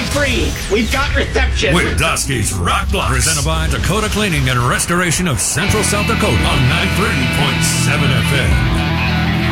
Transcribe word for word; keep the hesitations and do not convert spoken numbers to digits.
free. We've got reception. With Dusky's Rock Blocks. Presented by Dakota Cleaning and Restoration of Central South Dakota on ninety-three point seven F M.